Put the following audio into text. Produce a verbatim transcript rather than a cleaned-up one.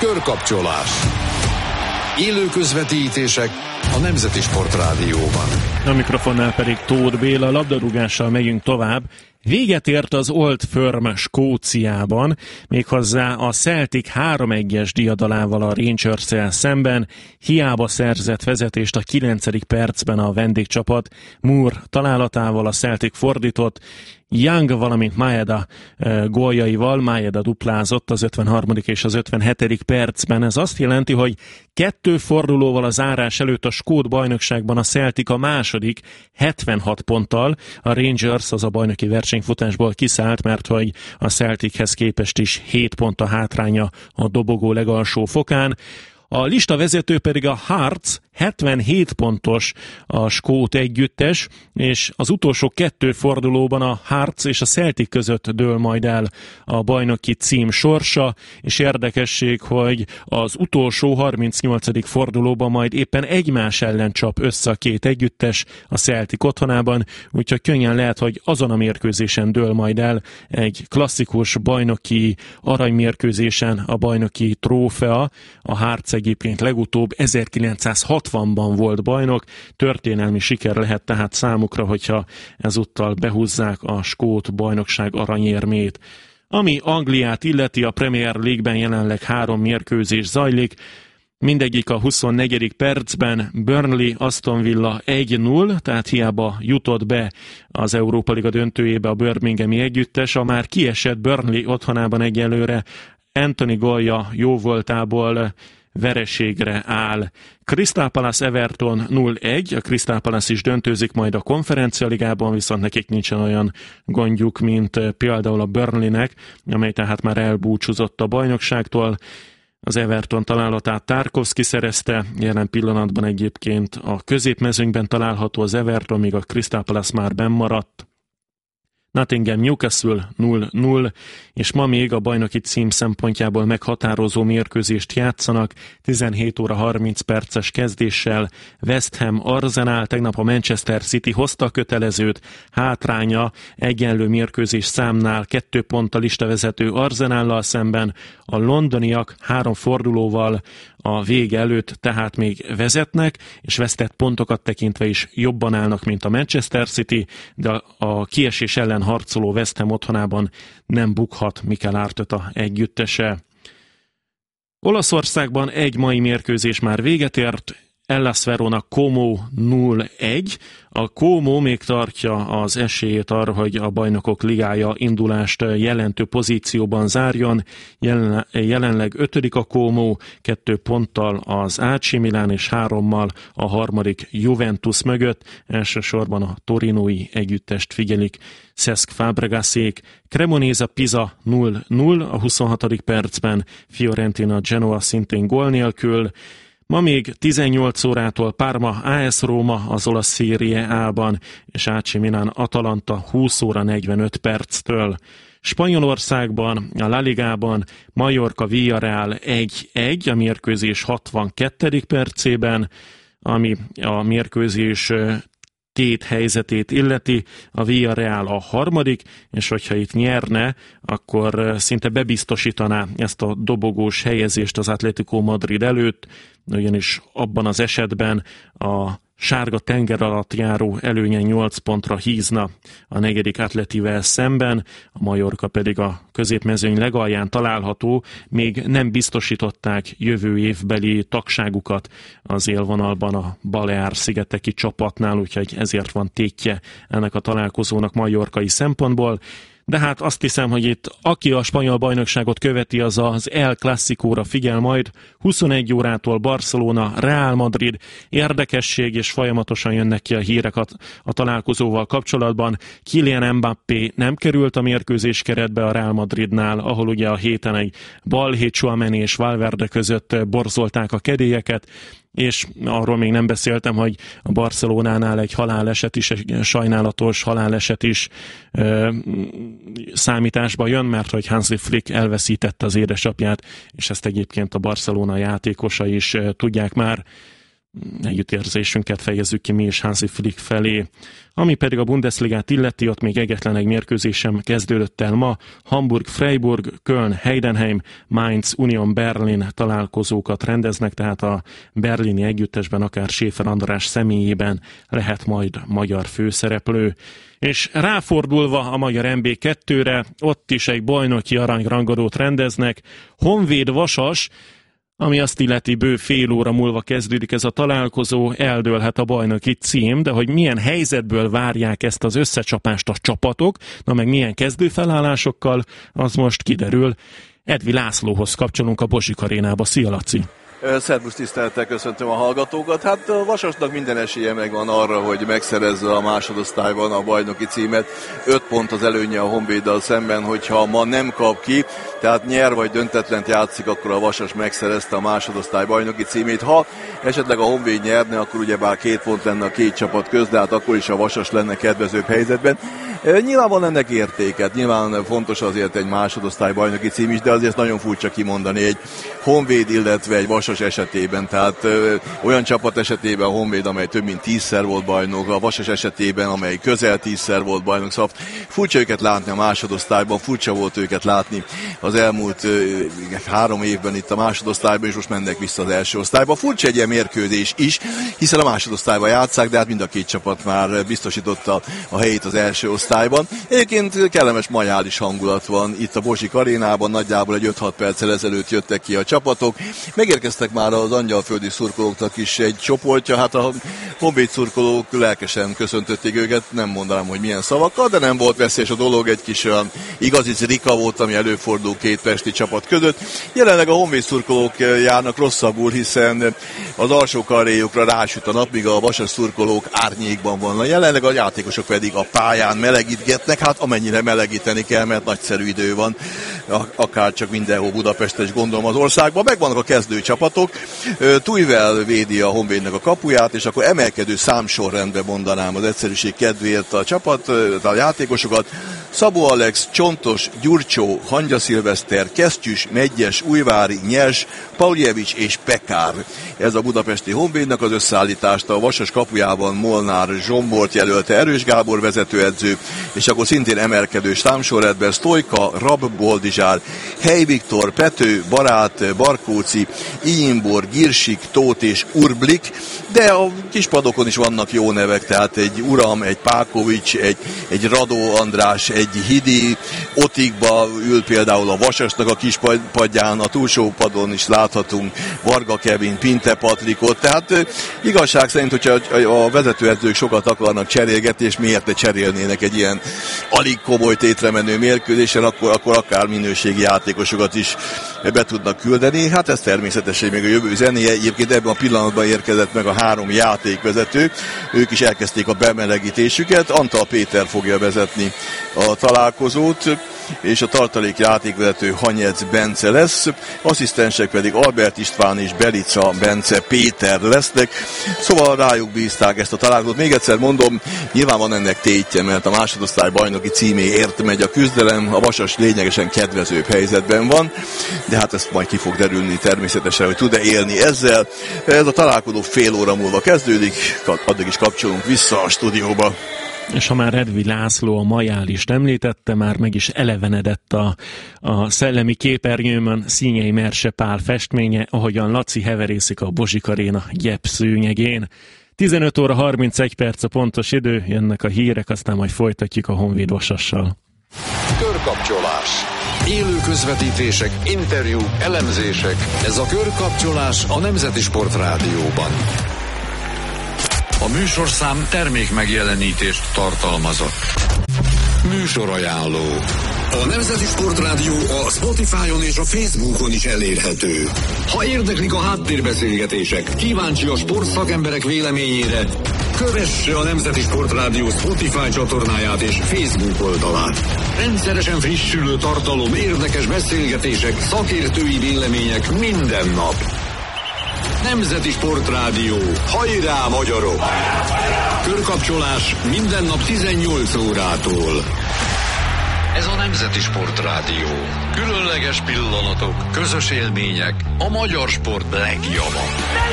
Körkapcsolás. Élő közvetítések a Nemzeti Sportrádióban. A mikrofonnál pedig Tóth Béla, labdarúgással megyünk tovább. Véget ért az Old Firm Skóciában, méghozzá a Celtic három egyes diadalával a Rangers-szel szemben. Hiába szerzett vezetést a kilencedik percben a vendégcsapat. Moore találatával a Celtic fordított, Young, valamint Maeda e, góljaival. Maeda duplázott az ötvenharmadik és az ötvenhetedik percben. Ez azt jelenti, hogy kettő fordulóval a zárás előtt a skót bajnokságban a Celtic a második hetvenhat ponttal. A Rangers az a bajnoki versenyfutásból kiszállt, mert hogy a Celtichez képest is hét pont a hátránya a dobogó legalsó fokán. A lista vezető pedig a Hearts, hetvenhét pontos a skót együttes, és az utolsó kettő fordulóban a Hearts és a Celtic között dől majd el a bajnoki cím sorsa, és érdekesség, hogy az utolsó harmincnyolcadik fordulóban majd éppen egymás ellen csap össze a két együttes a Celtic otthonában, úgyhogy könnyen lehet, hogy azon a mérkőzésen dől majd el egy klasszikus bajnoki aranymérkőzésen a bajnoki trófea. A Hearts egyébként legutóbb ezerkilencszázhatvanban volt bajnok, történelmi siker lehet tehát számukra, hogyha ezúttal behúzzák a skót bajnokság aranyérmét. Ami Angliát illeti, a Premier League-ben jelenleg három mérkőzés zajlik, mindegyik a huszonnegyedik percben. Burnley Aston Villa egy null, tehát hiába jutott be az Európa Liga döntőjébe a birminghami együttes, a már kiesett Burnley otthonában egyelőre Anthony gólja jóvoltából vereségre áll. Crystal Palace Everton null egy, a Crystal Palace is döntőzik majd a konferencialigában, viszont nekik nincsen olyan gondjuk, mint például a Burnleynek, amely tehát már elbúcsúzott a bajnokságtól. Az Everton találatát Tarkowski szerezte, jelen pillanatban egyébként a középmezőnyben található az Everton, míg a Crystal Palace már bennmaradt. Nottingham Newcastle null null, és ma még a bajnoki cím szempontjából meghatározó mérkőzést játszanak, tizenhét óra harminc perces kezdéssel. West Ham Arsenal, tegnap a Manchester City hozta a kötelezőt, hátránya egyenlő mérkőzés számnál kettő ponttal listavezető Arsenallal szemben, a londoniak három fordulóval a vége előtt tehát még vezetnek, és vesztett pontokat tekintve is jobban állnak, mint a Manchester City, de a kiesés ellen harcoló West Ham otthonában nem bukhat Mikel Arteta együttese. Olaszországban egy mai mérkőzés már véget ért, Hellas Verona Como null egy. A Como még tartja az esélyét arra, hogy a Bajnokok Ligája indulást jelentő pozícióban zárjon. Jelen, jelenleg ötödik a Como, kettő ponttal az á cé Milan és hárommal a harmadik Juventus mögött. Elsősorban a torinói együttest figyelik Cesc Fabregasék. Cremonese Pisa null null a huszonhatodik percben, Fiorentina Genoa szintén gól nélkül. Ma még tizennyolc órától Parma á es Róma az olasz Serie A-ban, és á cé Milan Atalanta húsz óra negyvenöt perctől. Spanyolországban, a La Ligában Mallorca Villarreal egy egy, a mérkőzés hatvankettedik percében, ami a mérkőzés tét helyzetét illeti. A Villarreal a harmadik, és hogyha itt nyerne, akkor szinte bebiztosítaná ezt a dobogós helyezést az Atlético Madrid előtt, ugyanis abban az esetben a sárga tenger alatt járó előnye nyolc pontra hízna a negyedik Atletivel szemben, a Mallorca pedig a középmezőny legalján található, még nem biztosították jövő évbeli tagságukat az élvonalban a Baleár-szigeteki csapatnál, úgyhogy ezért van tétje ennek a találkozónak mallorcai szempontból. De hát azt hiszem, hogy itt aki a spanyol bajnokságot követi, az az El Clasicóra figyel majd. huszonegy órától Barcelona, Real Madrid, érdekesség, és folyamatosan jönnek ki a hírek a, a találkozóval kapcsolatban. Kylian Mbappé nem került a mérkőzés keretbe a Real Madridnál, ahol ugye a héten egy balhé Tchouaméni és Valverde között borzolták a kedélyeket, és arról még nem beszéltem, hogy a Barcelonánál egy haláleset is, egy sajnálatos haláleset is ö, számításba jön, mert hogy Hansi Flick elveszítette az édesapját, és ezt egyébként a Barcelona játékosai is ö, tudják már. együttérzésünket fejezzük ki mi is Hansi Flick felé. Ami pedig a Bundesligát illeti, ott még egyetlen egy mérkőzés sem kezdődött el ma. Hamburg, Freiburg, Köln, Heidenheim, Mainz, Union Berlin találkozókat rendeznek, tehát a berlini együttesben akár Schäfer András személyében lehet majd magyar főszereplő. És ráfordulva a magyar en bé kettőre, ott is egy bajnoki aranyrangadót rendeznek. Honvéd Vasas, ami azt illeti, bő fél óra múlva kezdődik ez a találkozó, eldőlhet a bajnoki cím, de hogy milyen helyzetből várják ezt az összecsapást a csapatok, na meg milyen kezdőfelállásokkal, az most kiderül. Edvi Lászlóhoz kapcsolunk a Bozsik Arénába. Szia, Laci! Szervusz, tisztelettel köszöntöm a hallgatókat. Hát a Vasasnak minden esélye megvan arra, hogy megszerezze a másodosztályban a bajnoki címet. Öt pont az előnye a Honvéddal szemben, hogyha ma nem kap ki, tehát nyer vagy döntetlent játszik, akkor a Vasas megszerezte a másodosztály bajnoki címét. Ha esetleg a Honvéd nyerne, akkor ugyebár két pont lenne a két csapat köz, de hát akkor is a Vasas lenne kedvezőbb helyzetben. Nyilván van ennek értéket, nyilván fontos azért egy másodosztály bajnoki cím is, de azért nagyon furcsa kimondani egy Honvéd, illetve egy Vasas esetében, tehát ö, olyan csapat esetében a Honvéd, amely több mint tízszer volt bajnok, a Vasas esetében, amely közel tízszer volt bajnok, szóval furcsa őket látni a másodosztályban, furcsa volt őket látni az elmúlt ö, három évben itt a másodosztályban, és most mennek vissza az első osztályba. Furcsa egy ilyen mérkőzés is, hiszen a másodosztályban játsszák, de hát mind a két csapat már biztosította a helyét az első osztályban. Egyébként kellemes majális hangulat van itt a Bozsik Arénában, nagyjából egy öt-hat perccel ezelőtt jöttek ki a csapatok. Megérkeztek már az angyalföldi szurkolóknak is egy csoportja, hát a Honvéd szurkolók lelkesen köszöntötték őket, nem mondanám, hogy milyen szavakkal, de nem volt veszélyes a dolog, egy kis olyan igazi zrika volt, ami előfordul két pesti csapat között. Jelenleg a Honvéd szurkolók járnak rosszabbul, hiszen az alsó karréjukra rásüt a nap, míg a Vasas szurkolók árnyékban vannak. Jelenleg a játékosok pedig a pályán melegítgetnek, hát amennyire melegíteni kell, mert nagyszerű idő van, akár csak mindenhol Budapesten, és gondolom az országban. Megvannak a kezdő csapatok. Tujvel védi a Honvédnek a kapuját, és akkor emelkedő számsorrendben mondanám az egyszerűség kedvéért a csapat, a játékosokat. Szabó Alex, Csontos, Gyurcsó, Hangya Szilveszter, Kesztyűs, Megyes, Újvári, Nyers, Pauljevics és Pekár. Ez a budapesti Honvédnak az összeállítást. A Vasas kapujában Molnár Zsombort jelölte Erős Gábor vezetőedző, és akkor szintén emelkedő számsorrendben Sztojka, Rab Boldizsár, Hely Viktor, Pető, Barát, Barkóci, Ijimbor, Girsik, Tóth és Urblik, de a kispadokon is vannak jó nevek, tehát egy Uram, egy Pákovics, egy, egy Radó András, egy Hidi, Otikba ül például a Vasasnak a kispadján, a túlsó padon is láthatunk Varga Kevin, Pinte Patrikot, tehát igazság szerint, hogyha a vezetőedzők sokat akarnak cserélgetni, és miért ne cserélnének egy ilyen alig komoly tétre menő mérkőzésen, akkor, akkor akár minőségi játékosokat is be tudnak küldeni. Hát ez természetesen még a jövő zenéje. Egyébként ebben a pillanatban érkezett meg a három játékvezető. Ők is elkezdték a bemelegítésüket. Antal Péter fogja vezetni a találkozót, és a tartalék játékvezető Hanyec Bence lesz, asszisztensek pedig Albert István és Belica Bence Péter lesznek, szóval rájuk bízták ezt a találkozót. Még egyszer mondom, nyilván van ennek tétje, mert a másodosztály bajnoki címéért megy a küzdelem, a Vasas lényegesen kedvezőbb helyzetben van, de hát ezt majd ki fog derülni természetesen, hogy tud-e élni ezzel. Ez a találkozó fél óra múlva kezdődik, addig is kapcsolunk vissza a stúdióba. És ha már Edvi László a majálist említette, már meg is elevenedett a, a szellemi képernyőmön Színyei Merse Pál festménye, ahogyan Laci heverészik a Bozsik Aréna gyepszőnyegén. tizenöt óra harmincegy perc a pontos idő, jönnek a hírek, aztán majd folytatjuk a Honvéd Vasassal. Körkapcsolás. Élő közvetítések, interjúk, elemzések. Ez a Körkapcsolás a Nemzeti Sport Rádióban. A műsorszám termék megjelenítést tartalmazott. Műsorajánló. A Nemzeti Sport Rádió a Spotify-on és a Facebookon is elérhető. Ha érdeklik a háttérbeszélgetések, kíváncsi a sportszakemberek véleményére, kövesse a Nemzeti Sport Rádió Spotify csatornáját és Facebook oldalát. Rendszeresen frissülő tartalom, érdekes beszélgetések, szakértői vélemények minden nap. Nemzeti Sport Rádió. Hajrá, magyarok! Körkapcsolás minden nap tizennyolc órától. Ez a Nemzeti Sport Rádió. Különleges pillanatok, közös élmények, a magyar sport legjava.